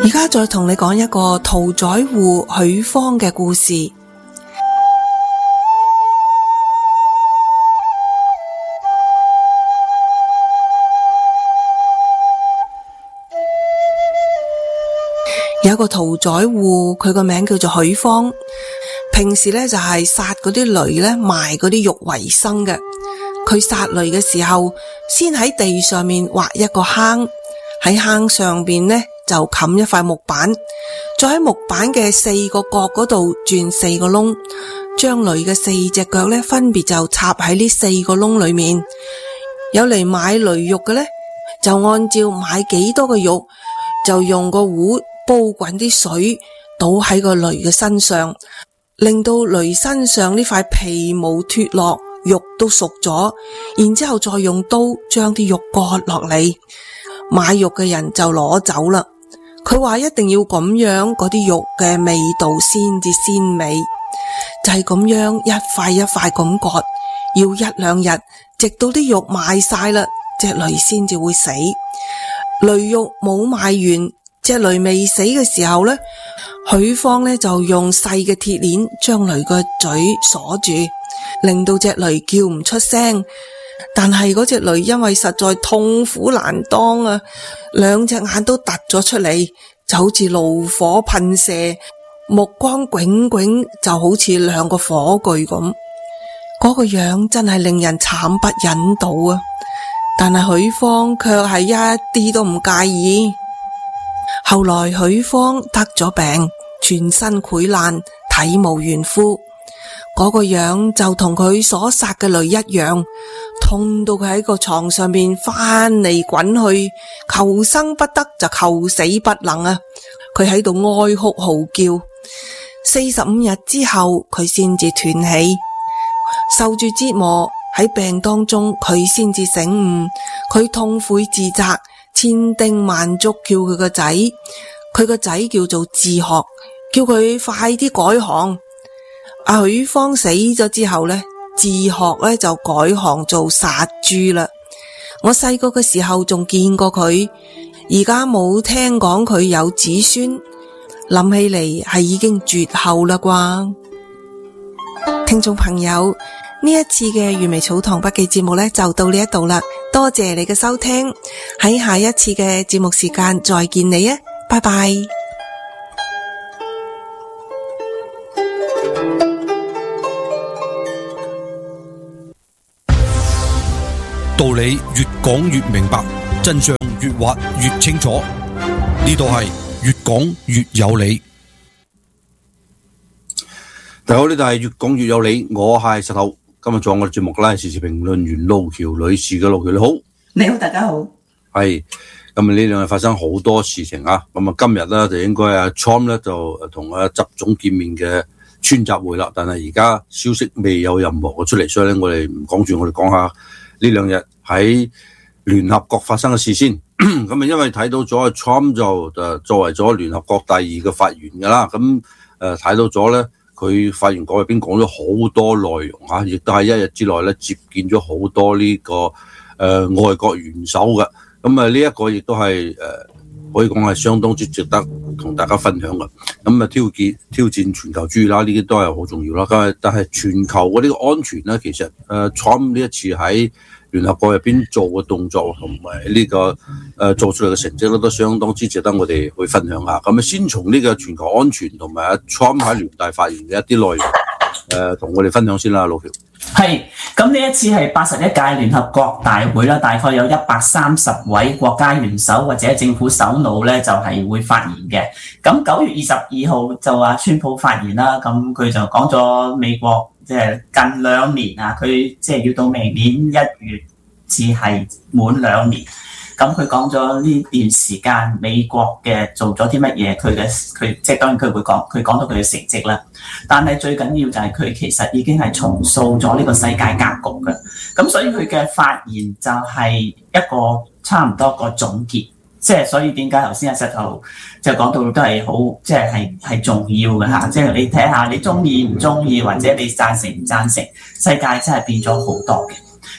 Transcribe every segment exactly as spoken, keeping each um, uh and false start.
而家再同你講一個屠宰戶許芳嘅故事。有一個屠宰戶，佢個名叫做許芳，平時咧就係殺嗰啲驢咧，賣嗰啲肉為生嘅。佢殺驢嘅時候，先喺地上面挖一個坑，喺坑上邊呢就冚一塊木板，再喺木板嘅四個角嗰度鑽四個窿，將驢嘅四隻腳咧分別就插喺呢四個窿裏面。有嚟買驢肉嘅咧，就按照買幾多嘅肉，就用個壺煲滾啲水倒喺個驢嘅身上，令到驢身上呢塊皮毛脫落，肉都熟咗，然之後再用刀將啲肉割落嚟，買肉嘅人就攞走啦。佢話一定要咁樣，嗰啲肉嘅味道先至鮮美，就係咁樣一塊一塊咁割，要一兩日，直到啲肉賣晒啦，隻驢先至會死。驢肉冇賣完，隻驢未死嘅時候呢，許芳呢就用細嘅鐵鏈將驢個嘴鎖住，令到隻驢叫唔出聲。但係嗰隻驢因為實在痛苦難當啊，兩隻眼都突咗出嚟，就好似怒火噴射，目光炯炯，就好似兩個火炬咁。嗰個樣真係令人慘不忍睹啊！但係許芳卻係一啲都唔介意。後來許芳得咗病，全身潰爛，體無完膚，嗰個樣就同佢所殺嘅驢一樣，痛到佢喺個床上面翻嚟滾去，求生不得就求死不能啊！佢喺度哀哭嚎叫，四十五日之後佢先至斷氣，受住折磨喺病當中，佢先至醒悟，佢痛悔自責，千叮萬囑叫佢個仔，佢個仔叫做志學，叫佢快啲改行。阿許芳死咗之後呢，志學呢就改行做殺豬啦。我細個嘅時候仲見過佢，而家冇聽講佢有子孫，諗起嚟係已經絕後啦啩。聽眾朋友，呢一次嘅粵微草堂筆記節目呢就到呢一度啦，多謝你嘅收聽，喺下一次嘅節目時間再見你啊，拜拜。 道理越講越明白，真相越挖越清楚。呢度係越講越有理。 大家好，呢度係越講越有理，我係石頭。今日做我哋節目啦，係時事評論員路橋女士嘅。路橋你好。 你好，大家好。 係咁啊！呢兩日發生好多事情啊。咁啊，今日咧就應該阿 Trump 咧就同阿習總見面嘅川習會啦。但係而家消息未有任何嘅出嚟，所以咧我哋唔講住，我哋講下呢兩日喺聯合國發生嘅事先。咁啊，因為睇到咗阿 Trump 就誒作為咗聯合國第二個發言㗎啦。咁誒睇到咗咧。佢發言稿入邊講咗好多內容啊，亦都係一日之內咧接見咗好多呢、這個誒、呃、外國元首嘅。咁啊呢一個亦都係誒可以講係相當之值得同大家分享嘅。咁啊挑戰挑戰全球主義啦，呢啲都係好重要啦。但係但係全球嗰啲個安全咧，其實誒 Trump 呢一次喺聯合國入邊做嘅動作同埋呢個誒、呃、做出嚟嘅成績咧，都相當之值得我哋去分享下。咁啊，先從呢個全球安全同埋阿 Trump 喺聯大發言嘅一啲內容，誒、呃、同我哋分享先啦，路橋。 係，咁呢一次係八十一屆聯合國大會啦，大概有一百三十位國家元首或者政府首腦咧，就係、是、會發言嘅。咁九月二十二號就話宣布發言啦，咁佢就講咗美國。即係近兩年啊，佢即係要到明年一月至係滿兩年。咁佢講咗呢段時間美國嘅做咗啲乜嘢，佢嘅佢即係當然佢會講，佢講到佢嘅成績啦。但係最緊要就係佢其實已經係重塑咗呢個世界格局嘅。咁所以佢嘅發言就係一個差唔多個總結。即係所以點解頭先阿石頭就講到都係好，即係係係重要嘅嚇。即係你睇下，你中意唔中意，或者你贊成唔贊成，世界真係變咗好多嘅。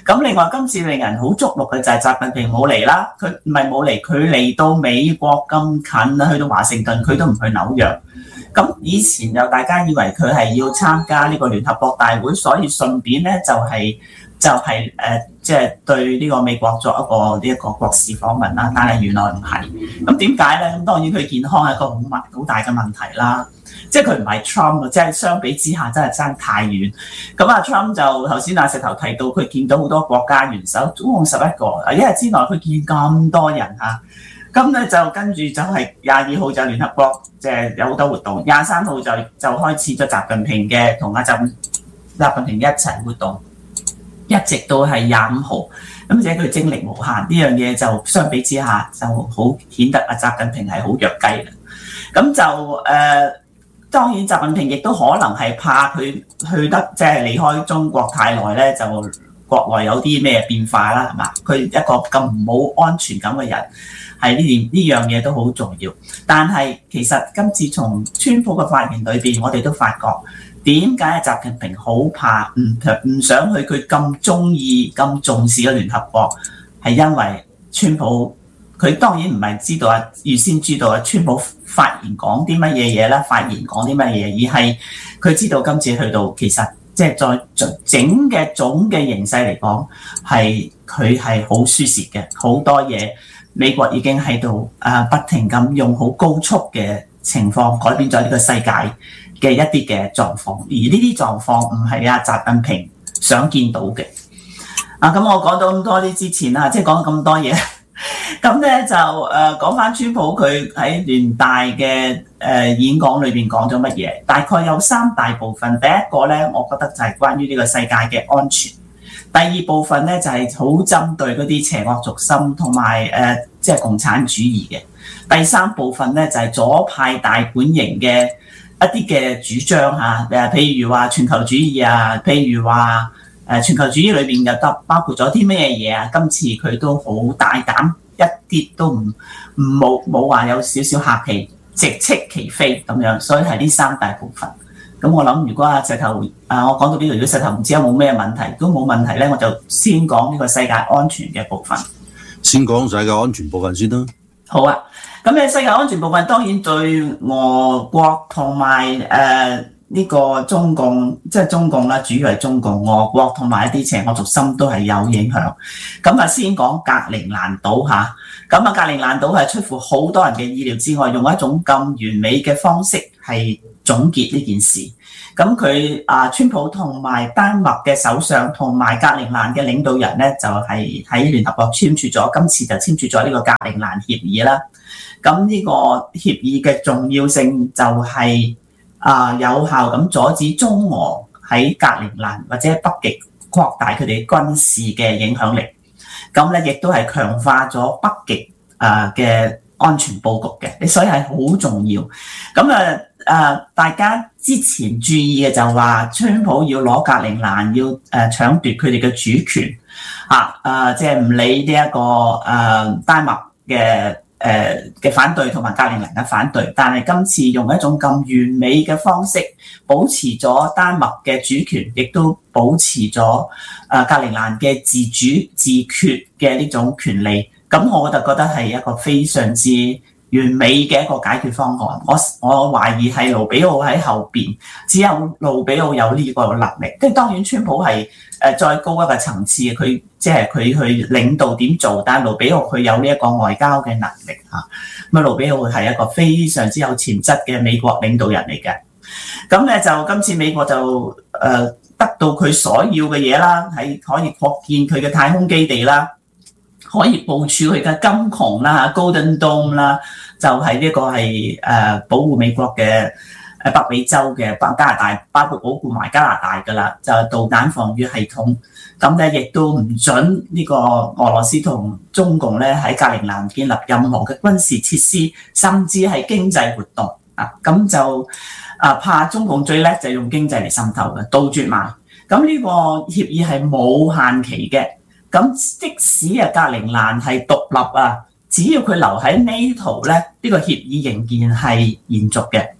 咁另外今次令人好矚目嘅就係習近平冇嚟啦，佢唔係冇嚟，佢嚟到美國咁近啦，去到華盛頓佢都唔去紐約。咁以前就大家以為佢係要參加呢個聯合國大會，所以順便咧就係、是、就係誒即係對呢個美國作一個呢一、這個國事訪問啦。但係原來唔係。咁點解咧？咁當然佢健康係一個好問好大嘅問題啦。即係佢唔係 Trump， 即係相比之下真係爭太遠。咁啊 Trump 就頭先阿石頭提到，佢見到好多國家元首，總共十一個，一日之內佢見咁多人嚇。咁咧就跟住就係廿二號就聯合國即係有好多活動，廿三號就就開始咗習近平嘅同阿習習近平一齊活動，一直到係廿五號。咁而且佢精力無限，呢樣嘢就相比之下就好顯得阿習近平係好弱雞啦。咁就誒。呃當然，習近平亦都可能係怕佢去得即係離開中國太耐咧，就國內有啲咩變化啦，係嘛？佢一個咁冇安全感嘅人，係呢件呢樣嘢都好重要。但係其實今次從川普嘅發言裏邊，我哋都發覺點解習近平好怕唔唔想去佢咁中意、咁重視嘅聯合國，係因為川普。佢當然唔係知道啊，預先知道啊，川普發言講啲乜嘢嘢啦，發言講啲乜嘢，而係佢知道今次去到其實即係在整嘅總嘅形勢嚟講，係佢係好舒適嘅，好多嘢美國已經喺度啊不停咁用好高速嘅情況改變咗呢個世界嘅一啲嘅狀況，而呢啲狀況唔係阿習近平想見到嘅。啊，咁我講到咁多啲之前啦，即係講咁多嘢。咁咧就誒講翻川普佢喺聯大嘅誒、呃、演講裏邊講咗乜嘢？大概有三大部分。第一個咧，我覺得就係關於呢個世界嘅安全。第二部分咧就係好針對嗰啲邪惡軸心同埋誒即係共產主義嘅。第三部分咧就係左派大本營嘅一啲嘅主張嚇，誒譬如話全球主義啊，譬如話。誒全球主義裏邊又得包括咗啲咩嘢啊？今次佢都好大膽，一啲都唔唔冇冇話有少少客氣，直斥其非咁樣，所以係呢三大部分。咁我諗，如果阿石頭啊，我講到呢度，如果石頭唔知有冇咩問題，如果冇問題咧，我就先講呢個世界安全嘅部分。 先講世界安全部分先啦。 好啊，咁咧世界安全部分當然對俄國同埋誒。呢個中共即係中共啦，主要係中共、俄國同埋一啲邪惡軸心都係有影響。咁啊，先講格陵蘭島嚇。咁啊，格陵蘭島係出乎好多人嘅意料之外，用一種咁完美嘅方式係總結呢件事。咁佢啊，川普同埋丹麥嘅首相同埋格陵蘭嘅領導人咧，就係喺聯合國簽署咗，今次就簽署咗呢個格陵蘭協議啦。咁呢個協議嘅重要性就係、是。啊，有效咁阻止中俄喺格陵蘭或者北極擴大佢哋軍事嘅影響力，咁咧亦都係強化咗北極啊嘅安全佈局嘅，所以係好重要。咁啊啊，大家之前注意嘅就話，川普要攞格陵蘭，要誒搶奪佢哋嘅主權，啊啊，即係唔理呢一個誒丹麥嘅。誒嘅反對同埋格陵蘭嘅反對，但係今次用一種咁完美嘅方式，保持咗丹麥嘅主權，亦都保持咗誒格陵蘭嘅自主自決嘅呢種權利。咁我就覺得係一個非常之完美嘅一個解決方案。我我懷疑係盧比奧喺後邊，只有盧比奧有呢個能力。即係當然，川普係誒再高一個層次，佢即係佢去領導點做，但係盧比奧佢有呢一個外交嘅能力嚇。咁啊，盧比奧係一個非常之有潛質嘅美國領導人嚟嘅。咁咧就今次美國就誒得到佢所要嘅嘢啦，係可以擴建佢嘅太空基地啦。可以部署佢嘅金穹啦、Golden Dome 啦，就係呢個係誒保護美國嘅誒北美洲嘅北加拿大，包括保護埋加拿大噶啦，就係導彈防禦系統。咁咧亦都唔準呢個俄羅斯同中共咧喺格陵蘭建立任何嘅軍事設施，甚至係經濟活動啊。咁就啊怕中共最叻就用經濟嚟滲透嘅，杜絕埋。咁呢個協議係冇限期嘅。咁即使啊格陵蘭係獨立啊，只要佢留喺 NATO 咧，呢個協議仍然係延續嘅。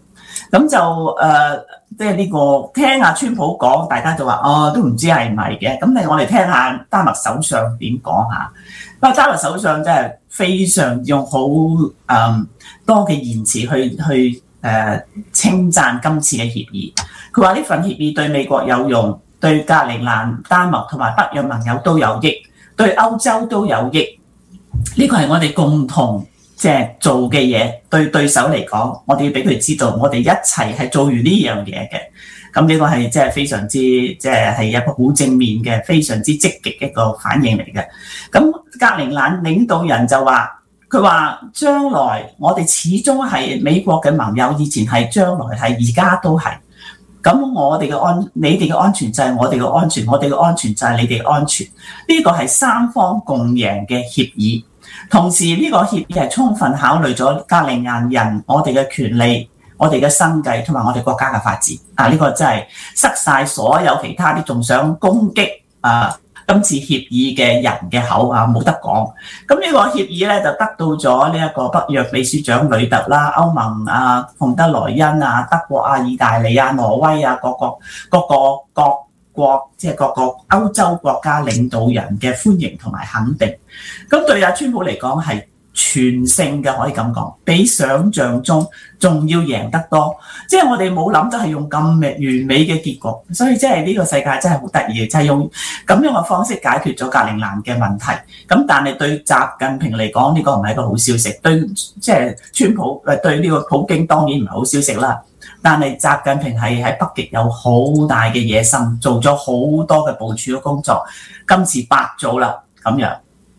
咁就誒，即係呢個聽阿川普講，大家就話哦，都唔知係唔係嘅。咁嚟我哋聽下丹麥首相點講下。不過丹麥首相真係非常用好誒、嗯、多嘅言辭去去誒稱讚今次嘅協議。佢話呢份協議對美國有用，對格陵蘭、丹麥同埋北約盟友都有益，對歐洲都有益。呢個係我哋共同即係做嘅嘢，對對手嚟講，我哋要俾佢知道，我哋一齊係做完呢樣嘢嘅。咁呢個係即係非常之即係係一個好正面嘅、非常之積極一個反應嚟嘅。咁格陵蘭領導人就話：佢話將來我哋始終係美國嘅盟友，以前係，將來係，而家都係。咁我哋嘅安，你哋嘅安全就係我哋嘅安全，我哋嘅安全就係你哋嘅安全。呢個係三方共贏嘅協議。同時呢個協議係充分考慮咗格陵蘭人我哋嘅權利、我哋嘅生計同埋我哋國家嘅發展。啊，呢個真係塞晒所有其他啲仲想攻擊啊今次協議嘅人嘅口啊，冇得講。咁呢個協議咧就得到咗呢一個北約秘書長呂特啦、歐盟啊、馮德萊恩啊、德國啊、意大利啊、挪威啊各個各個各國即係各個歐洲國家領導人嘅歡迎同埋肯定。咁對阿川普嚟講係全勝嘅，可以咁講，比想像中仲要贏得多。即係我哋冇諗到係用咁完美嘅結局，所以即係呢個世界真係好得意嘅，就係、是、用咁樣嘅方式解決咗格陵蘭嘅問題。咁但係對習近平嚟講，呢、這個唔係一個好消息。對即係川普誒對呢個普京當然唔係好消息啦。但係習近平係喺北極有好大嘅野心，做咗好多嘅部署嘅工作，今次白做啦咁樣。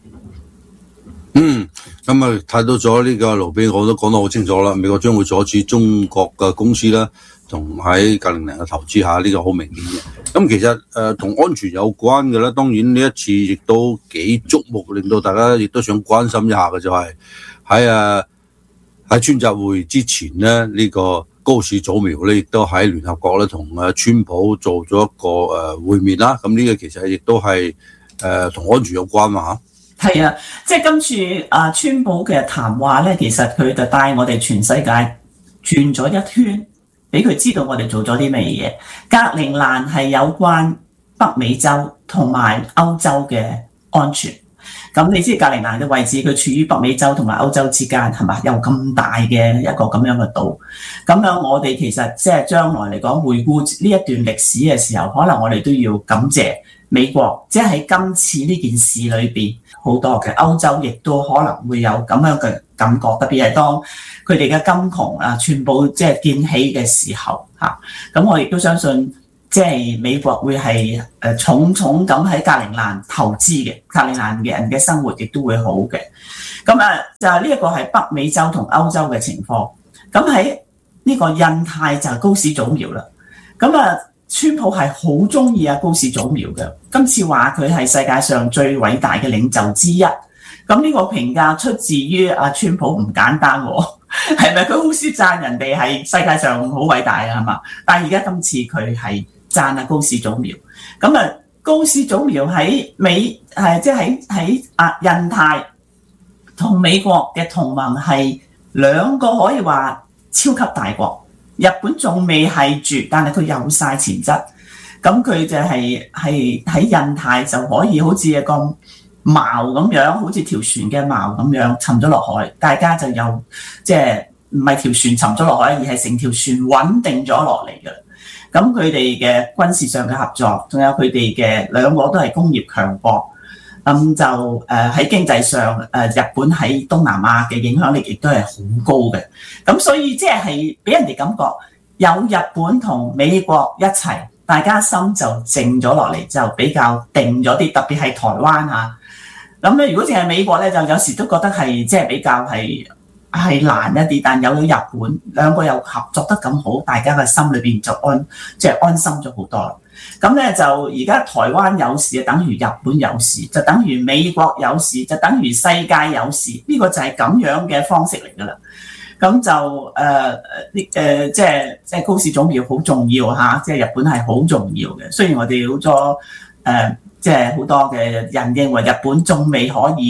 嗯，咁啊睇到咗呢個盧比，我都講得好清楚啦。美國將會阻止中國嘅公司啦，同喺格陵蘭嘅投資下，呢、這個好明顯嘅。咁其實誒同、呃、安全有關嘅咧，當然呢一次亦都幾矚目，令到大家亦都想關心一下嘅就係喺誒喺川習會之前咧，呢、這個高市早苗咧亦都喺聯合國咧同誒川普做咗一個誒、呃、會面啦。咁呢個其實亦都係誒同安全有關嘛嚇。 係啊，即係今次啊川普嘅談話咧，其實佢就帶我哋全世界轉咗一圈，俾佢知道我哋做咗啲咩嘢。格陵蘭係有關北美洲同埋歐洲嘅安全。咁你知格陵蘭嘅位置，佢處於北美洲同埋歐洲之間，係嘛？有咁大嘅一個咁樣嘅島。咁樣我哋其實即係將來嚟講，回顧呢一段歷史嘅時候，可能我哋都要感謝美國，即係喺今次呢件事裏邊。好多嘅歐洲亦都可能會有咁樣嘅感覺，特別係當佢哋嘅金窮啊，全部即係建起嘅時候嚇。咁我亦都相信，即係美國會係誒重重咁喺格陵蘭投資嘅，格陵蘭嘅人嘅生活亦都會好嘅。咁啊，就係呢一個係北美洲同歐洲嘅情況。咁喺呢個印太就係高市早苗啦。咁啊。川普係好中意阿高市早苗嘅，今次話佢係世界上最偉大嘅領袖之一。咁呢個評價出自於阿川普唔簡單喎，係咪？佢好少讚人哋係世界上好偉大啊，係嘛？但係而家今次佢係讚阿高市早苗。咁啊，高市早苗喺美係即係喺喺啊印太同美國嘅同盟係兩個可以話超級大國。日本仲未係住，但係佢有晒潛質，咁佢就係係喺印太就可以好似一個錨咁樣，好似條船嘅錨咁樣沉咗落海，大家就有即係唔係條船沉咗落海，而係成條船穩定咗落嚟嘅。咁佢哋嘅軍事上嘅合作，仲有佢哋嘅兩個都係工業強國。咁就誒喺經濟上，誒日本喺東南亞嘅影響力亦都係好高嘅。咁所以即係俾人哋感覺有日本同美國一齊，大家心就靜咗落嚟，就比較定咗啲。特別係台灣啊，咁咧如果淨係美國咧，就有時都覺得係即係比較係係難一啲。但有咗日本兩個又合作得咁好，大家嘅心裏邊就安即係安心咗好多。咁咧就而家台灣有事，就等於日本有事，就等於美國有事，就等於世界有事。呢、這個就係咁樣嘅方式嚟㗎啦。咁就誒呢誒即係即係高市早苗好重要嚇，即係日本係好重要嘅。雖然我哋好多誒即係好多嘅人認為日本仲未可以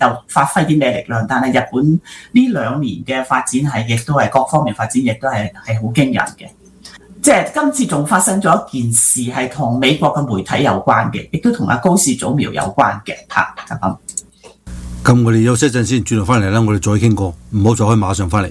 又發揮啲咩力量，但係日本呢兩年嘅發展係亦都係各方面發展，亦都係係好驚人嘅。即係今次仲發生咗一件事係同美國嘅媒體有關嘅，亦都同阿高市早苗有關嘅嚇，就咁。 咁我哋休息一陣先，轉頭翻嚟啦，我哋再傾過，唔好再可以馬上翻嚟。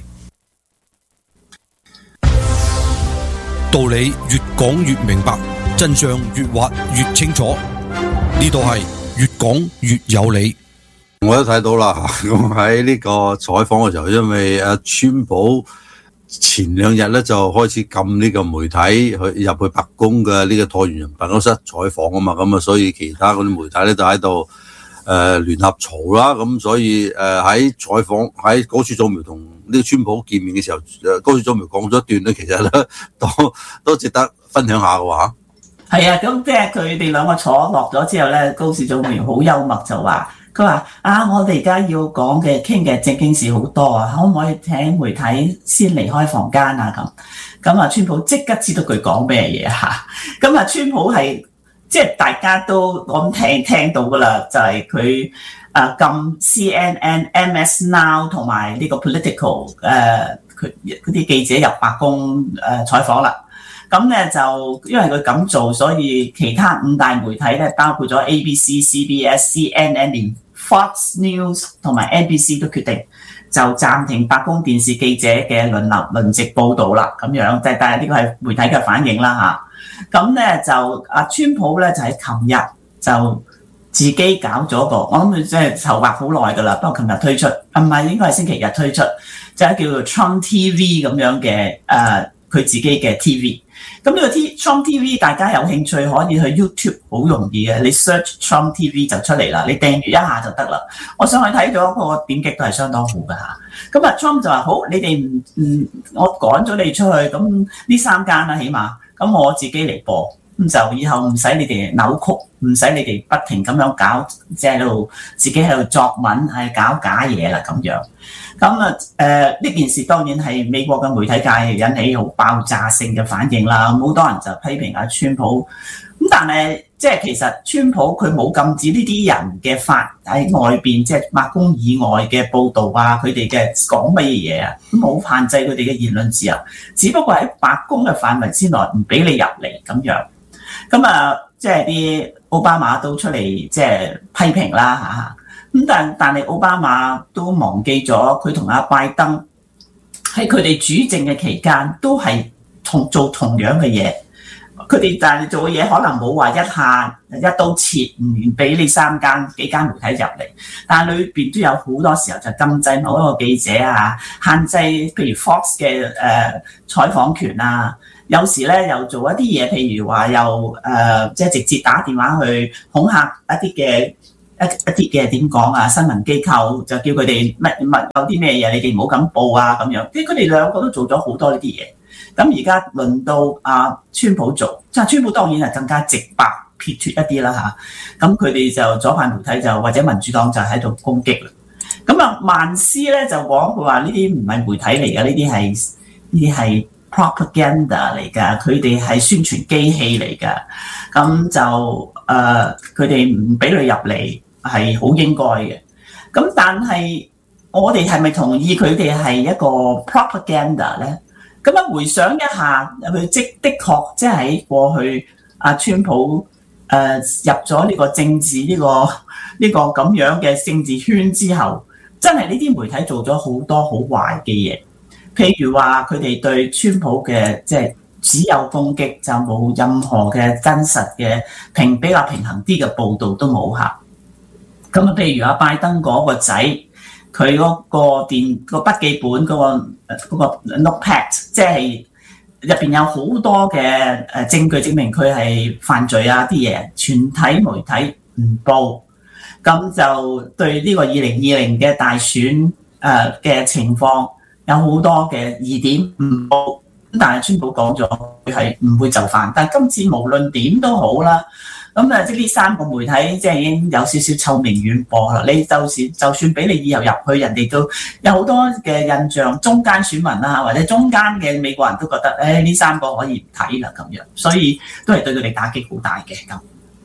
道理越講越明白，真相越挖越清楚。呢度係越講越有理。 我都睇到啦，咁喺呢個採訪嘅時候，因為阿川普前兩日咧就開始禁呢個媒體去入去白宮嘅呢個橢圓形辦公室採訪啊嘛，咁啊所以其他嗰啲媒體咧就喺度誒聯合嘈啦，咁所以誒喺採訪喺高市早苗同呢個川普見面嘅時候，誒高市早苗講咗一段咧，其實咧都都值得分享下嘅話。 係啊，咁即係佢哋兩個坐落咗之後咧，高市早苗好幽默就話。佢話啊，我哋而家要講嘅傾嘅正經事好多啊，可唔可以請媒體先離開房間啊？咁咁啊，川普即刻知道佢講咩嘢嚇。咁啊，川普係即係大家都我諗聽聽到噶啦，就係佢啊禁 C N N、M S Now 同埋呢個 Political 誒佢嗰啲記者入白宮誒、呃、採訪啦。咁咧就因為佢咁做，所以其他五大媒體咧，包括咗 A B C、C B S、C N N 連 Fox News 同埋 N B C 都決定就暫停白宮電視記者嘅輪流輪值報導啦，咁樣即係但係呢個係媒體嘅反應啦嚇。咁咧就阿川普咧就喺琴日就自己搞咗個，我諗佢即係籌劃好耐㗎啦，不過琴日推出，唔係應該係星期日推出，就係叫做 Trump T V 咁樣嘅誒佢自己嘅 T V。咁呢個 T Trump T V 大家有興趣可以去 YouTube 好容易嘅，你 search Trump T V 就出嚟啦，你訂閱一下就得啦。我上去睇咗個點擊都係相當好㗎嚇。咁啊 Trump 就話好，你哋唔唔，我趕咗你出去，咁呢三間啦起碼，咁我自己嚟播，咁就以後唔使你哋扭曲，唔使你哋不停咁樣搞，即係喺度自己喺度作文係搞假嘢啦咁樣。咁啊誒呢件事當然係美國嘅媒體界引起好爆炸性嘅反應啦，好多人就批評阿川普。咁但係即係其實川普佢冇禁止呢啲人嘅發喺外邊，即係白宮以外嘅報導啊，佢哋嘅講乜嘢啊，冇限制佢哋嘅言論自由，只不過喺白宮嘅範圍之內唔俾你入嚟咁樣。咁啊，即係啲奧巴馬都出嚟即係批評啦嚇。咁但但係奧巴馬都忘記咗佢同阿拜登喺佢哋主政嘅期間都係同做同樣嘅嘢。佢哋但係做嘅嘢可能冇話一下一刀切，唔俾你三間幾間媒體入嚟，但係裏邊都有好多時候就禁制某一個記者啊，限制譬如 Fox 嘅誒、呃、採訪權啊，有時咧又做一啲嘢，譬如話又誒即係直接打電話去恐嚇一啲嘅。一一啲嘅點講啊，新聞機構就叫佢哋乜乜有啲咩嘢，你哋唔好咁報啊咁樣。即係佢哋兩個都做咗好多呢啲嘢。咁而家輪到阿川普做，即係川普當然係更加直白撇脱一啲啦嚇。咁佢哋就左派媒體就或者民主黨就喺度攻擊啦。咁啊曼斯咧就講佢話呢啲唔係媒體嚟㗎，呢啲係呢啲係 propaganda 嚟㗎，佢哋係宣傳機器嚟㗎。咁就誒佢哋唔俾你入嚟。係好應該嘅，咁但係我哋係咪同意佢哋係一個 propaganda 咧？咁啊回想一下，佢即的確即係喺過去阿川普誒、呃、入咗呢個政治呢、呢個呢、呢個咁樣嘅政治圈之後，真係呢啲媒體做咗好多好壞嘅嘢，譬如話佢哋對川普嘅即係只有攻擊，就冇任何嘅真實嘅平比較平衡啲嘅報導都冇嚇。咁啊，譬如阿拜登嗰個仔，佢嗰個電個筆記本嗰、嗰個嗰個 notepad， 即係入邊有好多嘅誒證據證明佢係犯罪啊啲嘢，全體媒體唔報，咁就對呢個二零二零嘅大選誒嘅情況有好多嘅疑點唔報，咁但係川普講咗佢係唔會就範，但係今次無論點都好啦。咁啊，即係呢三個媒體即係已經有少少臭名遠播啦。你就算就算俾你以後入去，人哋都有好多嘅印象，中間選民啊，或者中間嘅美國人都覺得，誒呢三個可以唔睇啦咁樣，所以都係對佢哋打擊好大嘅咁。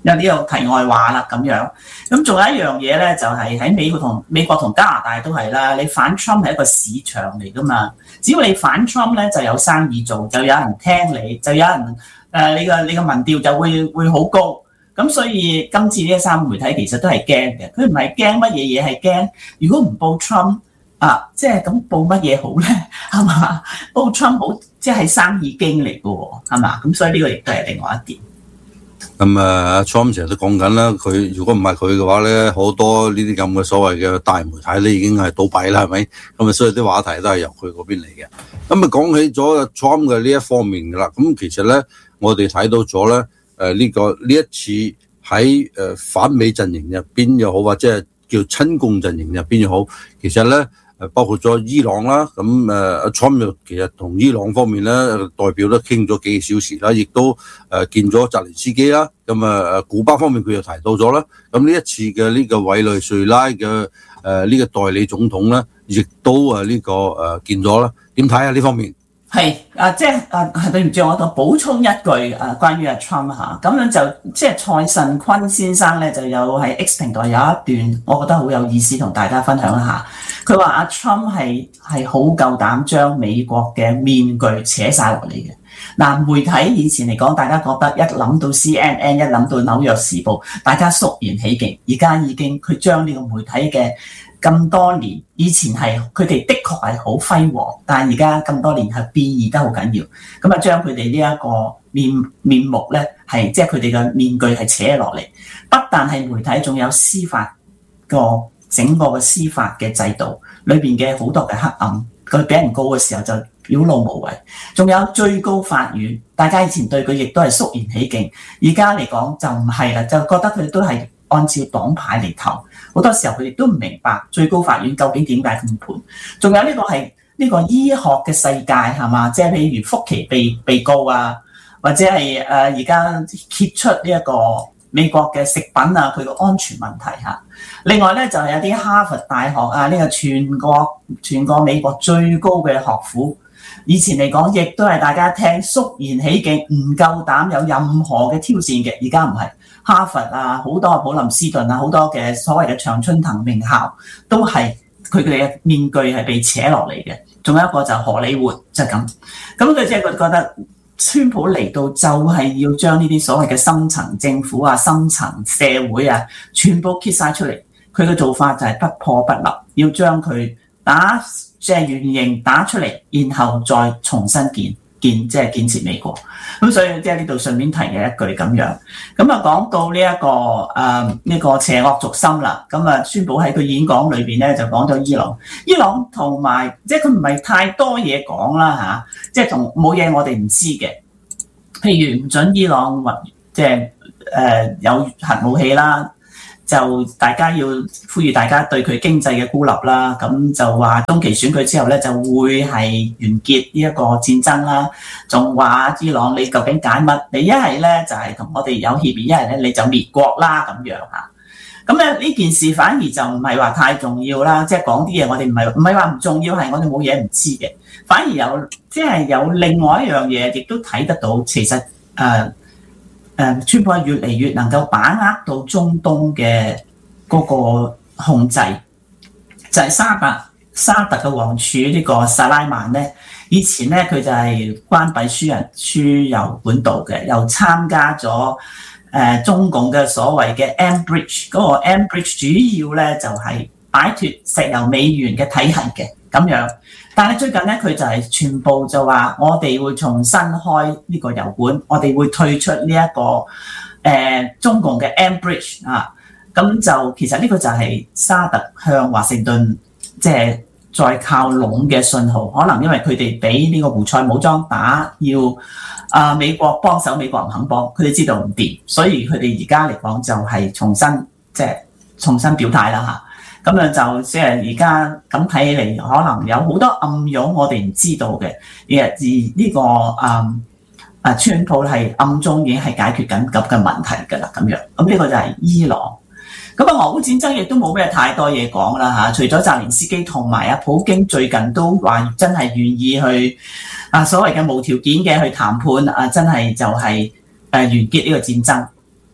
有呢個題外話啦咁樣。咁仲有一樣嘢咧，就係喺美國同美國同加拿大都係啦。你反 Trump 係一個市場嚟噶嘛，只要你反 Trump 咧，就有生意做，就有人聽你，就有人誒、呃、你個你個民調就會會好高。咁所以今次呢三個媒體其實都係驚嘅，佢唔係驚乜嘢嘢，係驚如果唔報 Trump 啊，即係咁報乜嘢好咧？係嘛？報 Trump 好，即係生意經嚟嘅喎，係嘛？咁所以呢個亦都係另外一點。 咁啊 Trump 成日都講緊啦，佢如果唔係佢嘅話咧，好多呢啲咁嘅所謂嘅大媒體咧已經係倒閉啦，係咪？咁啊，所以啲話題都係由佢嗰邊嚟嘅。咁啊，講起咗 Trump 嘅呢一方面嘅啦，咁其實咧，我哋睇到咗咧。誒呢、呃這個呢一次喺誒、呃、反美陣營入邊又好，或者係叫親共陣營入邊又好，其實咧誒包括咗伊朗啦，咁誒阿 Trump 又其實同伊朗方面咧代表都傾咗幾個小時啦，亦都誒、呃、見咗澤連斯基啦，咁啊誒古巴方面佢又提到咗啦，咁呢一次嘅呢個委內瑞拉嘅誒呢個代理總統咧，亦都啊呢、這個誒、呃、見咗啦，點睇啊呢方面？ 係啊，即係啊，對唔住，我度補充一句啊，關於阿 Trump 嚇，咁樣就即係蔡慎坤先生咧，就有喺 X 平台有一段，我覺得好有意思，同大家分享一下。佢話阿 Trump 係係好夠膽將美國嘅面具扯晒落嚟嘅。嗱，媒體以前嚟講，大家覺得一諗到 C N N， 一諗到紐約時報，大家肅然起敬。而家已經佢將呢個媒體嘅咁多年，以前係佢哋的確係好輝煌，但係而家咁多年係變異得好緊要。咁啊，將佢哋呢一個面面目咧，係即係佢哋嘅面具係扯落嚟。不但係媒體，仲有司法個整個嘅司法嘅制度裏邊嘅好多嘅黑暗。佢俾人告嘅時候就表露無遺。仲有最高法院，大家以前對佢亦都係肅然起敬，而家嚟講就唔係啦，就覺得佢哋都係按照黨派嚟投。好多時候佢哋都唔明白最高法院究竟點解咁判。仲有呢個係呢個醫學嘅世界係嘛？即係譬如福奇被被告啊，或者係誒而家揭出呢一個美國嘅食品啊，佢個安全問題嚇。另外咧就係有啲哈佛大學啊，呢個全國全國美國最高嘅學府，以前嚟講亦都係大家聽肅然起敬，唔夠膽有任何嘅挑戰嘅。而家唔係哈佛啊，好多普林斯頓啊，好多嘅所謂嘅常春藤名校都係佢哋嘅面具係被扯落嚟嘅。仲有一個就荷里活就係咁，咁佢即係覺得川普嚟到就係要將呢啲所謂嘅深層政府啊、深層社會啊，全部揭晒出嚟。佢嘅做法就係不破不立，要將佢打即係原形打出嚟，然後再重新建建即係建設美國。咁所以即係呢度順便提嘅一句咁樣。咁啊講到呢、這、一個誒呢、呃這個邪惡軸心啦，咁啊川普喺佢演講裏邊咧就講咗伊朗，伊朗同埋即係佢唔係太多嘢講啦嚇，即係同冇嘢我哋唔知嘅，譬如唔準伊朗或即係誒、呃、有核武器啦。就大家要呼籲大家對佢經濟嘅孤立啦，咁就話中期選舉之後咧就會係完結呢一個戰爭啦，仲話伊朗你究竟揀乜？你一係咧就係同我哋有協議，一係咧你就滅國啦咁樣嚇。咁咧呢件事反而就唔係話太重要啦，即係講啲嘢我哋唔係唔係話唔重要，係我哋冇嘢唔知嘅，反而有即係有另外一樣嘢，亦都睇得到，其實誒。呃誒，川普係越嚟越能夠把握到中東嘅嗰個控制，就係、是、沙特沙特嘅王儲呢個薩拉曼咧，以前咧佢就係關閉輸人輸油管道嘅，又參加咗誒、呃、中共嘅所謂嘅 M Bridge， 嗰個 M Bridge 主要咧就係擺脫石油美元嘅體系嘅咁樣。但係最近咧，佢就係全部就話，我哋會重新開呢個油管，我哋會退出呢、這、一個誒、呃、中共嘅 M Bridge 啊。咁就其實呢個就係沙特向華盛頓即係再靠攏嘅信號。可能因為佢哋俾呢個胡塞武裝打，要啊、呃、美國幫手，美國唔肯幫，佢哋知道唔掂，所以佢哋而家嚟講就係重新即係、就是、重新表態啦嚇。咁樣就即係而家咁睇起嚟，可能有好多暗湧我哋唔知道嘅，而而呢個啊啊川普係暗中已經係解決緊咁嘅問題㗎啦，咁樣。咁呢個就係伊朗。咁啊，俄烏戰爭亦都冇咩太多嘢講啦嚇，除咗澤連斯基同埋阿普京最近都話真係願意去啊所謂嘅無條件嘅去談判啊，真係就係誒完結呢個戰爭。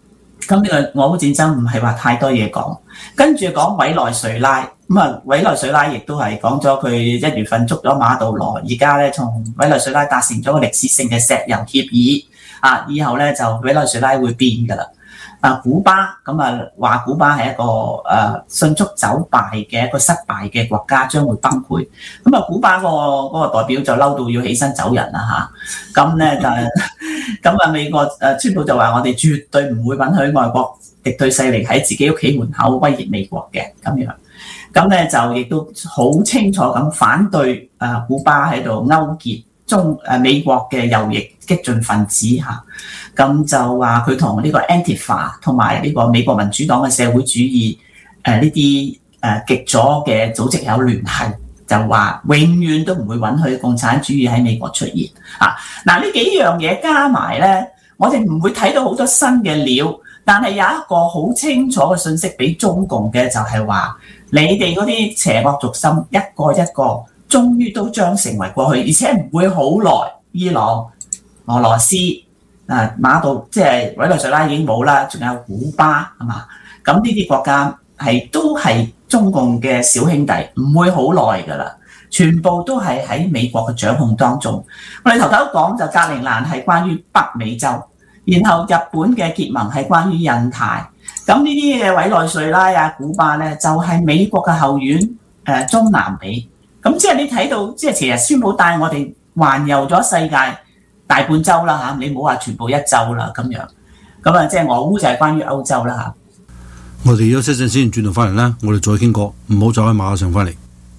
咁呢個俄烏戰爭唔係話太多嘢講，跟住講委內瑞拉，咁啊委內瑞拉亦都係講咗佢一月份捉咗馬杜羅，而家咧從委內瑞拉達成咗個歷史性嘅石油協議，啊以後咧就委內瑞拉會變㗎啦。啊古巴咁啊話古巴係一個誒、呃、迅速走敗嘅一個失敗嘅國家，將會崩潰。咁啊古巴、嗰個嗰、嗰個代表就嬲到要起身走人啦嚇，咁、啊、咧就咁啊美國誒川普就話我哋絕對唔會允許外國敵對勢力喺自己屋企門口威脅美國嘅咁樣，咁咧就亦都好清楚咁反對誒古巴喺度勾結中誒美國嘅右翼激進分子嚇，咁就話佢同呢個 Antifa 同埋呢個美國民主黨嘅社會主義誒呢啲誒極左嘅組織有聯繫，就話永遠都唔會允許共產主義喺美國出現嚇。嗱呢幾樣嘢加埋咧，我哋唔會睇到好多新嘅料，但係有一個好清楚嘅信息俾中共嘅就係話，你哋嗰啲邪惡軸心一個一個，終於都將成為過去，而且唔會好耐。伊朗、俄羅斯、啊馬杜即係委內瑞拉已經冇啦，仲有古巴係嘛？咁呢啲國家係都係中共嘅小兄弟，唔會好耐㗎啦。全部都係喺美國嘅掌控當中。我哋頭頭講就格陵蘭係關於北美洲，然後日本嘅結盟係關於印太。咁呢啲嘅委內瑞拉啊、古巴咧，就係、是、美國嘅後院誒、呃、中南美。咁即係你睇到，即係其實宣布帶我哋環遊咗世界大半洲啦嚇，你唔好話全部一洲啦咁樣。咁啊，即係俄烏就係關於歐洲啦嚇。 我哋休息陣先，轉頭翻嚟啦，我哋再傾過，唔好走喺馬上翻嚟。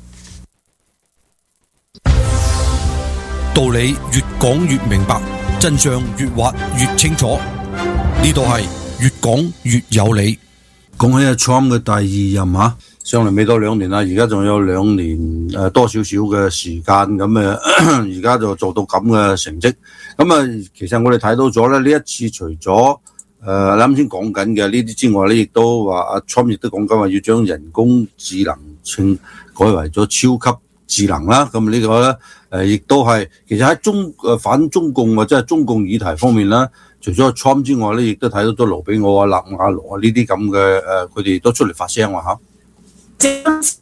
道理越講越明白，真相越挖越清楚。呢度係越講越有理。講起阿 Trump 嘅第二任嚇， 上嚟未到兩年啦，而家仲有兩年誒、呃、多少少嘅時間咁誒，而家就做到咁嘅成績。咁啊，其實我哋睇到咗咧，呢一次除咗誒你啱先講緊嘅呢啲之外咧，亦都話阿 Trump 亦都講緊話要將人工智能稱改為咗超級智能啦。咁呢個咧誒，亦都係其實喺中誒反中共或者係中共議題方面啦。除咗 Trump 之外咧，亦都睇到咗盧比奧啊、納瓦羅啊呢啲咁嘅誒，佢、呃、哋都出嚟發聲話嚇。 今次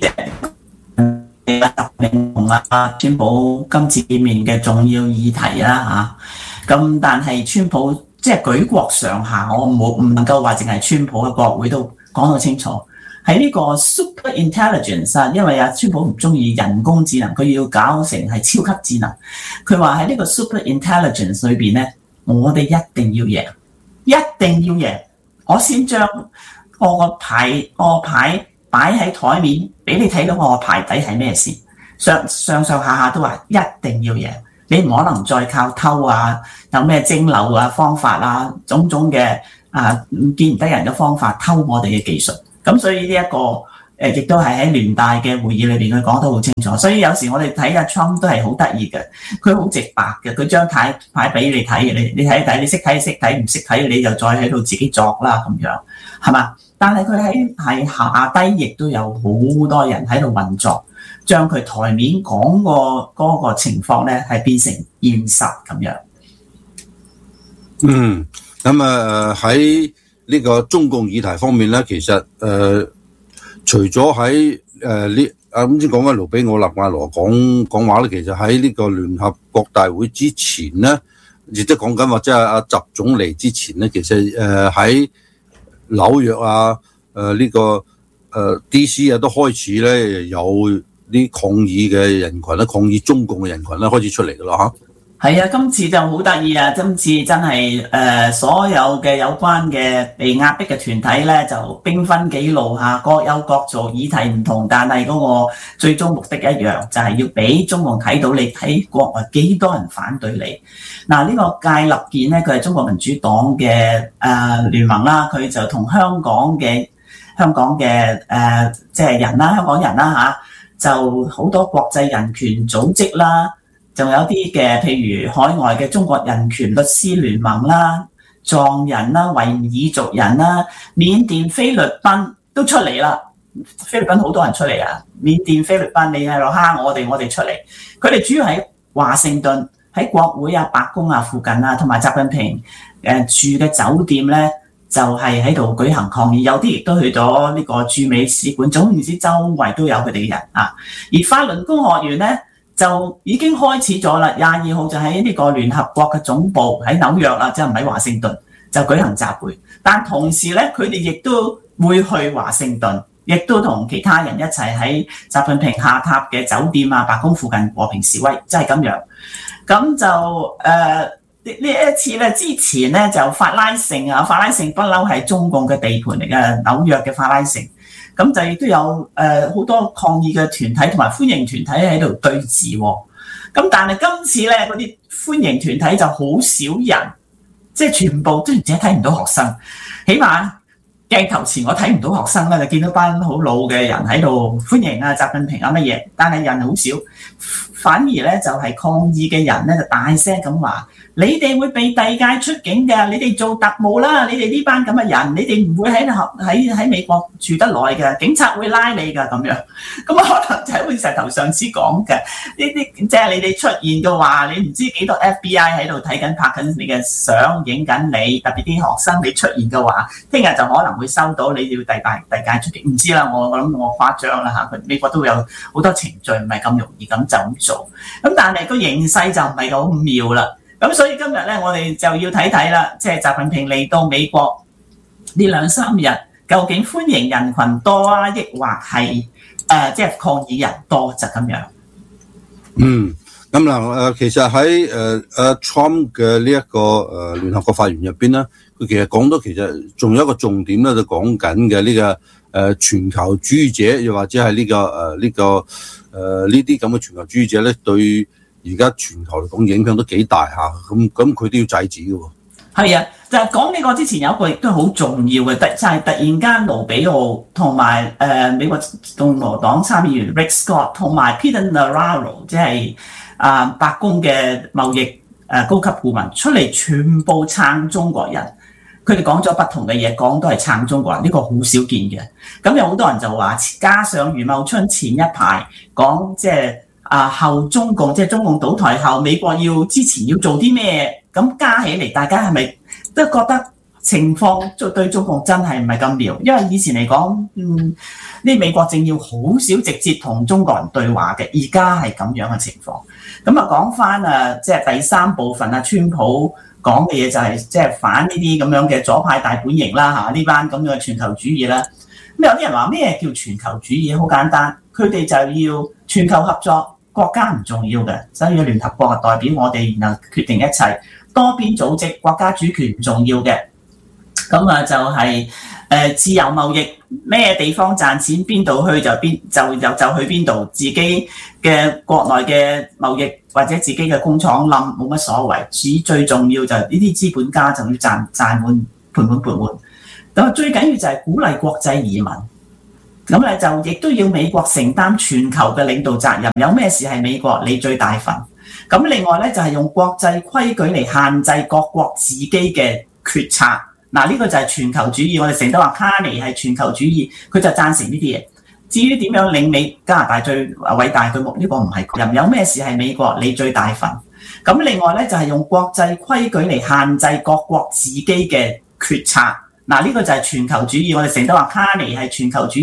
同阿川普今次見面嘅重要議題啦嚇，咁但係川普即係舉國上下，我冇唔能夠話淨係川普嘅國會都講到清楚，喺呢個 super intelligence 啊，因為阿川普唔中意人工智能，佢要搞成係超級智能。佢話喺呢個 super intelligence 裏邊咧，我哋一定要贏，一定要贏，我先將我個牌我個牌擺喺台面俾你睇到我個牌底係咩事，上上上下下都話一定要贏，你唔可能再靠偷啊，有咩蒸餾啊方法啊，種種嘅啊見唔得人嘅方法偷我哋嘅技術。咁所以呢、這、一個誒亦都係喺聯大嘅會議裏邊佢講得好清楚。所以有時我哋睇阿 Trump 都係好得意嘅，佢好直白嘅，佢將牌牌俾你睇，你你睇睇，你識睇識睇，唔識睇你就再喺度自己作啦咁樣，係嘛？但係佢喺係下低亦都有好多人喺度運作，將佢台面講個嗰個情況咧係變成現實咁樣。 嗯，咁啊喺呢個中共議題方面咧，其實誒、呃、除咗喺誒呢啊啱先講緊盧比奧納瓦羅講講話咧，其實喺呢個聯合國大會之前咧，亦都講緊或者係阿習總嚟之前咧，其實誒喺、呃、紐約啊，誒、呃、呢、這個誒、呃、D C 啊，都開始咧有啲抗議嘅人群咧，抗議中共嘅人群咧開始出嚟噶啦嚇。 係啊，今次就好得意啊！今次真係誒、呃，所有嘅有關嘅被壓迫嘅團體咧，就兵分幾路嚇，各有各做，議題唔同，但係嗰個最終目的一樣，就係、是、要俾中共睇到你喺國外幾多人反對你。嗱、呃，呢、這個戒立健咧，佢係中國民主黨嘅誒、呃、聯盟啦，佢就同香港嘅香港嘅誒即係人啦，香港人啦嚇，就好多國際人權組織啦。仲有啲嘅，譬如海外嘅中國人權律師聯盟啦、藏人啦、維吾爾族人啦、緬甸、菲律賓都出嚟啦。菲律賓好多人出嚟啊！緬甸、菲律賓，你喺度蝦我哋，我哋出嚟。佢哋主要喺華盛頓、喺國會啊、白宮啊附近啊，同埋習近平誒住嘅酒店咧， 就係喺度舉行抗議，有啲亦都去咗呢個駐美使館，總言之周圍都有佢哋嘅人啊。而法輪功學院咧就已經開始咗啦，廿二號就喺呢個聯合國嘅總部喺紐約啦，即係唔喺華盛頓就舉行集會，但同時咧佢哋亦都會去華盛頓，亦都同其他人一齊喺習近平下榻嘅酒店啊、白宮附近和平示威，即係咁樣。咁就誒呢呢一次咧，之前咧就法拉盛啊，法拉盛不嬲係中共嘅地盤嚟嘅，紐約嘅法拉盛。咁就亦都有誒好、呃、多抗議嘅團體同埋歡迎團體喺度對峙喎。咁但係今次咧嗰啲歡迎團體就好少人，即係全部都唔止睇唔到學生，起碼鏡頭前我睇唔到學生啦，就見到班好老嘅人喺度歡迎啊習近平啊乜嘢，但係人好少，反而咧就係、是、抗議嘅人咧就大聲咁話：你哋會被遞解出境嘅，你哋做特務啦，你哋呢班咁嘅人，你哋唔會喺喺喺美國住得耐嘅，警察會拉你㗎咁樣。咁可能就係好似石頭上司講嘅，呢啲即係你哋出現嘅話，你唔知幾多 F B I 喺度睇緊拍緊你嘅相，影緊你，特別啲學生你出現嘅話，聽日就可能會收到你要遞解遞解出境。唔知啦，我我諗我誇張啦嚇，佢美國都會有好多程序，唔係咁容易咁就咁做。咁但係個形勢就唔係咁妙啦。咁所以今日咧，我哋就要睇睇啦，即係習近平嚟到美國呢兩三日，究竟歡迎人群多啊，抑或係誒即係抗議人多就咁樣。 嗯，咁嗱誒，其實喺誒誒 Trump 嘅呢一個誒聯合國發言入邊咧，佢其實講到其實仲有一個重點咧，就講緊嘅呢個誒全球主義者，又或者係呢個誒呢個誒呢啲咁嘅全球主義者咧，對而家全球嚟講影響都幾大下，咁咁佢都要制止嘅喎。 係啊，就係講呢個之前有一個亦都好重要嘅，就係突然間盧比奧同埋誒美國共和黨參議員 Rick Scott 同埋 Peter Navarro， 即係啊白宮嘅貿易誒高級顧問出嚟，全部撐中國人。佢哋講咗不同嘅嘢，講都係撐中國人，呢、這個好少見嘅。咁有好多人就話，加上余茂春前一排講即係。啊！後中共即係中共倒台後，美國要之前要做啲咩？咁加起嚟，大家係咪都覺得情況對中共真係唔係咁妙？因為以前嚟講，嗯，呢美國政要好少直接同中國人對話嘅，而家係咁樣嘅情況。咁啊，講翻啊，即係第三部分啊，川普講嘅嘢就係即係反呢啲咁樣嘅左派大本營啦嚇，呢班咁樣嘅全球主義啦。咁有啲人話咩叫全球主義？好簡單，佢哋就要全球合作。國家唔重要嘅，所以聯合國係代表我哋，然後決定一切。多邊組織，國家主權唔重要嘅。咁啊就係、是、誒、呃、自由貿易，咩地方賺錢邊度去就邊就就就去邊度。自己嘅國內嘅貿易或者自己嘅工廠冧冇乜所謂。至最重要就係呢啲資本家就要賺賺滿盤滿缽滿。咁啊最緊要就係鼓勵國際移民。咁咧就亦都要美國承擔全球嘅領導責任，有咩事係美國你最大份。咁另外咧就係用國際規矩嚟限制各國自己嘅決策。嗱呢個就係全球主義，我哋成日都話卡尼係全球主義，佢就贊成呢啲嘢。至於點樣領美加拿大最偉大嘅目，呢個唔係人，有咩事係美國你最大份。咁另外咧就係用國際規矩嚟限制各國自己嘅決策。嗱呢個就係全球主義，我哋成日都話卡尼係全球主義。